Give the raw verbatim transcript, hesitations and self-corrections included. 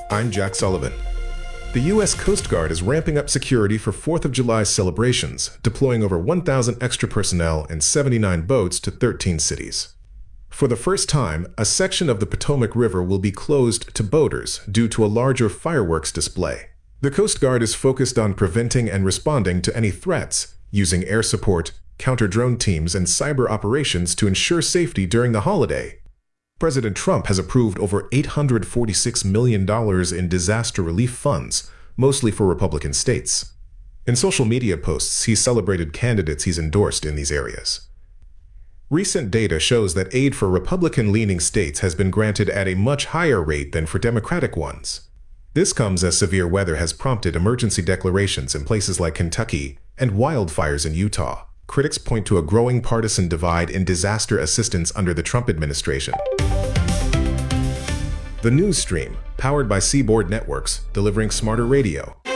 I'm Jack Sullivan. The U S Coast Guard is ramping up security for fourth of July celebrations, deploying over one thousand extra personnel and seventy-nine boats to thirteen cities. For the first time, a section of the Potomac River will be closed to boaters due to a larger fireworks display. The Coast Guard is focused on preventing and responding to any threats, using air support, counter-drone teams, and cyber operations to ensure safety during the holiday. President Trump has approved over eight hundred forty-six million dollars in disaster relief funds, mostly for Republican states. In social media posts, he celebrated candidates he's endorsed in these areas. Recent data shows that aid for Republican-leaning states has been granted at a much higher rate than for Democratic ones. This comes as severe weather has prompted emergency declarations in places like Kentucky and wildfires in Utah. Critics point to a growing partisan divide in disaster assistance under the Trump administration. The News Stream, powered by Seaboard Networks, delivering smarter radio.